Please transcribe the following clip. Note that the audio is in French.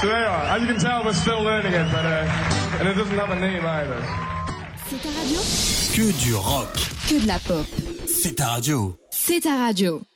So there you are. As you can tell, we're still learning it, but and it doesn't have a name either. C'est ta radio? Que du rock. Que de la pop. C'est ta radio. C'est ta radio.